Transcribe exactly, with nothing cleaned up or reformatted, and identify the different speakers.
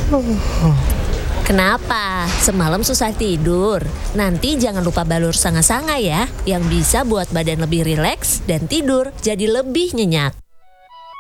Speaker 1: Kenapa? Semalam susah tidur? Nanti jangan lupa balur sanga-sanga ya, yang bisa buat badan lebih rileks dan tidur jadi lebih nyenyak.